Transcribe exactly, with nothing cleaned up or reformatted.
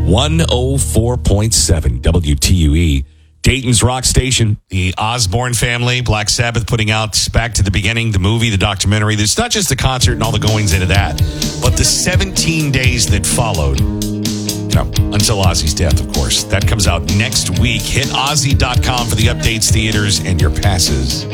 one oh four point seven W T U E, Dayton's Rock Station. The Osborne family, Black Sabbath, putting out Back to the Beginning, the movie, the documentary. It's not just the concert and all the goings into that, but the seventeen days that followed, you know, until Ozzy's death, of course. That comes out next week. Hit Ozzy dot com for the updates, theaters, and your passes.